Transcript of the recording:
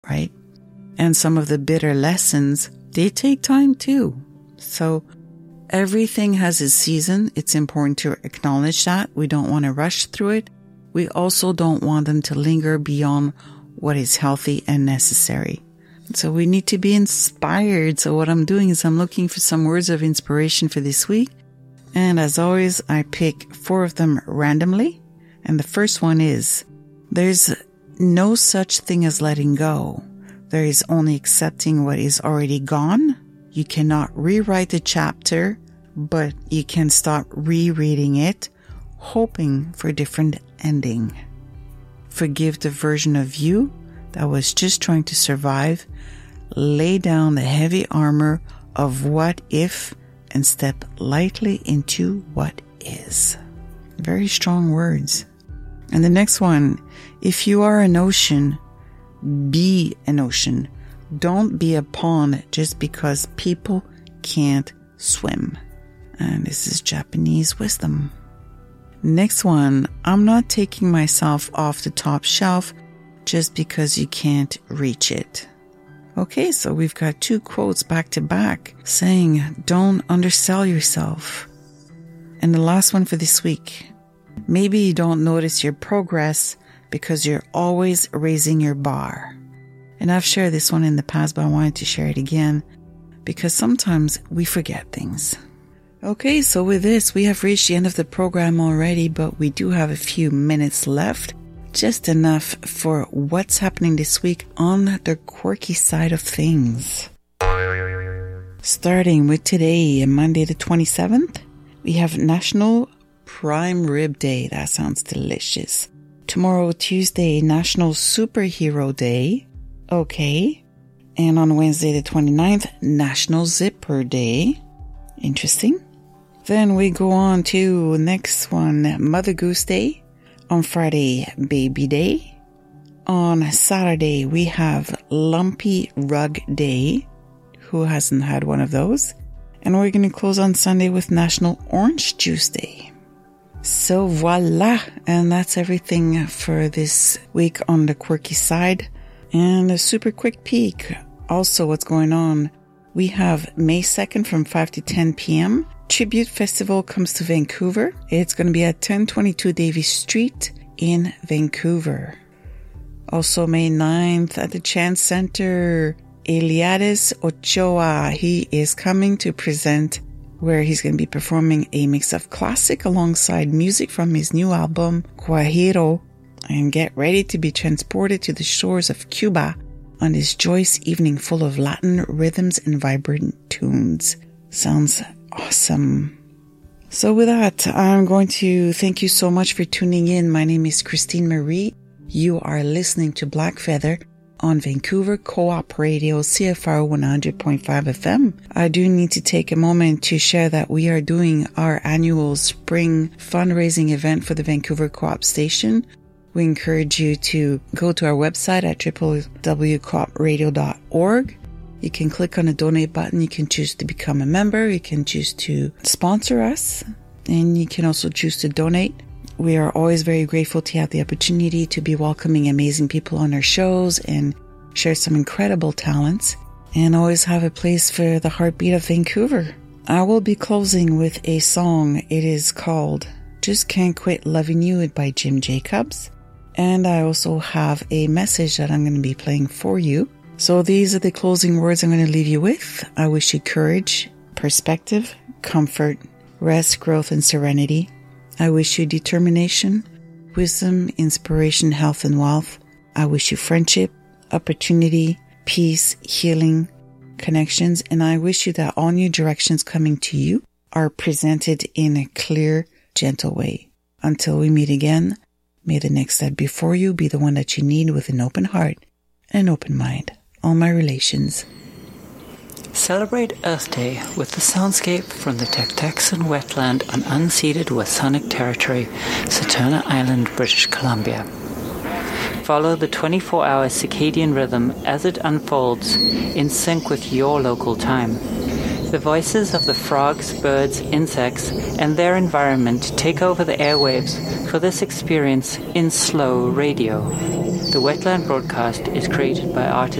right? And some of the bitter lessons, they take time too. So everything has its season. It's important to acknowledge that. We don't want to rush through it. We also don't want them to linger beyond what is healthy and necessary. So we need to be inspired. So what I'm doing is I'm looking for some words of inspiration for this week. And as always, I pick 4 of them randomly. And the first one is, there's no such thing as letting go. There is only accepting what is already gone. You cannot rewrite the chapter, but you can stop rereading it, hoping for a different ending. Forgive the version of you that was just trying to survive. Lay down the heavy armor of what if and step lightly into what is. Very strong words. And the next one, if you are an ocean, be an ocean. Don't be a pond just because people can't swim. And this is Japanese wisdom. Next one, I'm not taking myself off the top shelf just because you can't reach it. Okay, so we've got 2 quotes back to back saying, don't undersell yourself. And the last one for this week, maybe you don't notice your progress because you're always raising your bar. And I've shared this one in the past, but I wanted to share it again because sometimes we forget things. Okay, so with this, we have reached the end of the program already, but we do have a few minutes left. Just enough for what's happening this week on the quirky side of things. Starting with today, Monday the 27th, we have National Prime Rib Day. That sounds delicious. Tomorrow, Tuesday, National Superhero Day. Okay. And on Wednesday the 29th, National Zipper Day. Interesting. Then we go on to next one, Mother Goose Day. On Friday, Baby Day. On Saturday, we have Lumpy Rug Day. Who hasn't had one of those? And we're going to close on Sunday with National Orange Juice Day. So voila. And that's everything for this week on the quirky side. And a super quick peek. Also, what's going on? We have May 2nd from 5 to 10 p.m. Tribute Festival comes to Vancouver. It's going to be at 1022 Davie Street in Vancouver. Also May 9th at the Chance Center, Eliades Ochoa. He is coming to present where he's going to be performing a mix of classic alongside music from his new album, Guajiro. And get ready to be transported to the shores of Cuba on this joyous evening full of Latin rhythms and vibrant tunes. Sounds awesome. So with that, I'm going to thank you so much for tuning in. My name is Christine Marie. You are listening to Black Feather on Vancouver Co-op Radio, CFR 100.5 FM. I do need to take a moment to share that we are doing our annual spring fundraising event for the Vancouver Co-op station. We encourage you to go to our website at www.coopradio.org. You can click on the donate button. You can choose to become a member. You can choose to sponsor us. And you can also choose to donate. We are always very grateful to have the opportunity to be welcoming amazing people on our shows and share some incredible talents. And always have a place for the heartbeat of Vancouver. I will be closing with a song. It is called Just Can't Quit Loving You by Jim Jacobs. And I also have a message that I'm going to be playing for you. So these are the closing words I'm going to leave you with. I wish you courage, perspective, comfort, rest, growth, and serenity. I wish you determination, wisdom, inspiration, health, and wealth. I wish you friendship, opportunity, peace, healing, connections. And I wish you that all new directions coming to you are presented in a clear, gentle way. Until we meet again, may the next step before you be the one that you need with an open heart and an open mind. All my relations. Celebrate Earth Day with the soundscape from the Tucktaxon wetland on unceded Wasanic territory, Saturna Island, British Columbia. Follow the 24-hour circadian rhythm as it unfolds in sync with your local time. The voices of the frogs, birds, insects, and their environment take over the airwaves for this experience in slow radio. The wetland broadcast is created by